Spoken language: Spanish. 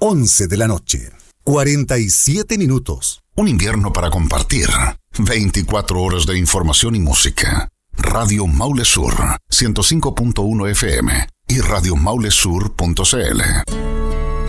11 de la noche. 47 minutos. Un invierno para compartir. 24 horas de información y música. Radio Maule Sur, 105.1 FM y radiomaulesur.cl.